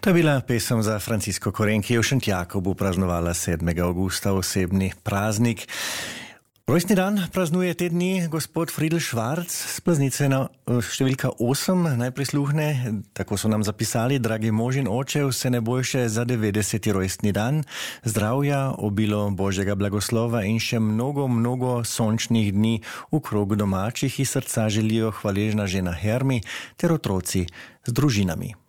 To je bila pesem za Francisco Koren, ki je v Šentjakobu praznovala 7. augusta, osebni praznik. Rojstni dan praznuje te dni gospod Friedl Švarc z Plaznice na številka 8. Naj prisluhne, tako so nam zapisali, dragi mož in oče, vse najboljše za 90. rojstni dan, zdravja, obilo Božjega blagoslova in še mnogo sončnih dni v krogu domačih, iz srca želijo hvaležna žena Hermi ter otroci z družinami.